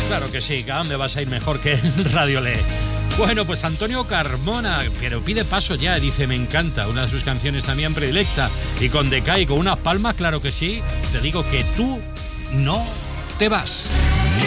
Claro que sí, cada vez me vas a ir mejor que en Radio Le. Bueno, pues Antonio Carmona, pero pide paso ya, dice, me encanta, una de sus canciones también predilecta. Y con Decay, con unas palmas, claro que sí, te digo que tú no te vas.